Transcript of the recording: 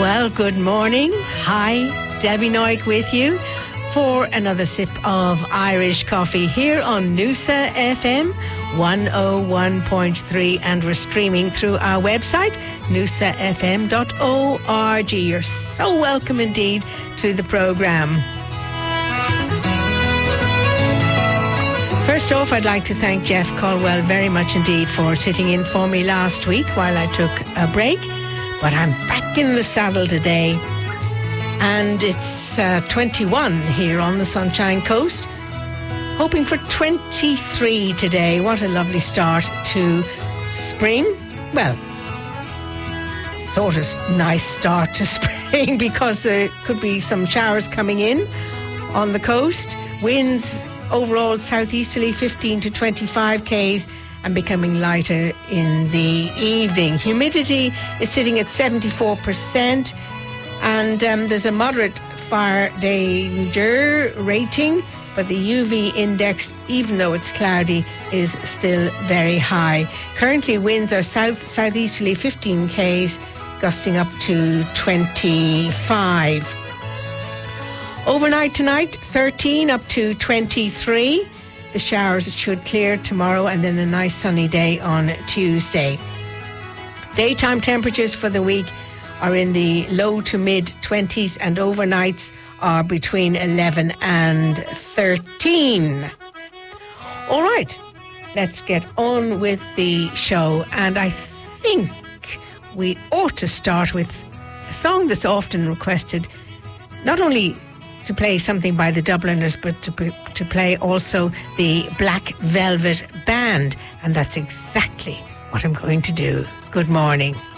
Well, good morning. Hi, Debbie Noik with you for another sip of Irish coffee here on Noosa FM 101.3, and we're streaming through our website noosafm.org. You're so welcome indeed to the programme. First off, I'd like to thank Jeff Caldwell very much indeed for sitting in for me last week while I took a break. But I'm back in the saddle today, and it's 21 here on the Sunshine Coast. Hoping for 23 today. What a lovely start to spring. Well, sort of nice start to spring because there could be some showers coming in on the coast. Winds overall southeasterly 15 to 25 k's and becoming lighter in the evening. Humidity is sitting at 74%, and there's a moderate fire danger rating, but the UV index, even though it's cloudy, is still very high. Currently winds are southeasterly 15 k's, gusting up to 25. Overnight tonight, 13 up to 23. The showers should clear tomorrow, and then a nice sunny day on Tuesday. Daytime temperatures for the week are in the low to mid 20s, and overnights are between 11 and 13. All right, let's get on with the show. And I think we ought to start with a song that's often requested, not only to play something by the Dubliners, but to play also the Black Velvet Band. And that's exactly what I'm going to do. Good morning.